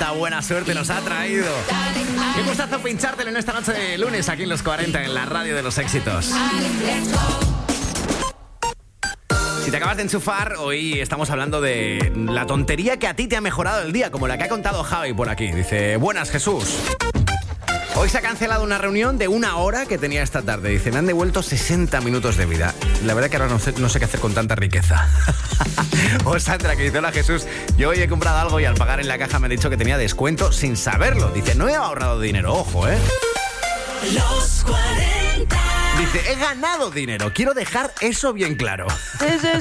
cuánta buena suerte nos ha traído. Qué gustazo pinchártelo en esta noche de lunes aquí en Los 40, en la radio de los éxitos. Si te acabas de enchufar, hoy estamos hablando de la tontería que a ti te ha mejorado el día, como la que ha contado Javi por aquí. Dice, buenas, Jesús. Hoy se ha cancelado una reunión de 1 hora que tenía esta tarde. Dice, me han devuelto 60 minutos de vida. La verdad que ahora no sé qué hacer con tanta riqueza. O Sandra, que dice, hola, Jesús. Yo hoy he comprado algo y al pagar en la caja me han dicho que tenía descuento sin saberlo. Dice, no he ahorrado dinero, ojo, ¿eh? Los 40. Dice, he ganado dinero. Quiero dejar eso bien claro. This is